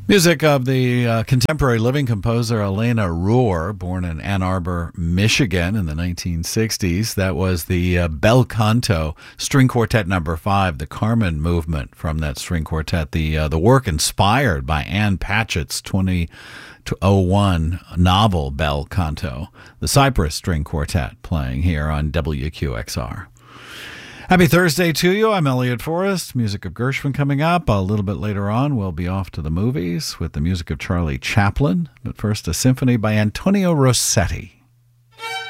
Music of the contemporary living composer Elena Rohr, born in Ann Arbor, Michigan in the 1960s. That was the Bel Canto String Quartet Number 5, the Carmen movement from that string quartet. The work inspired by Anne Patchett's 2001 novel Bel Canto, the Cypress String Quartet, playing here on WQXR. Happy Thursday to you. I'm Elliot Forrest. Music of Gershwin coming up. A little bit later on, we'll be off to the movies with the music of Charlie Chaplin. But first, a symphony by Antonio Rossetti.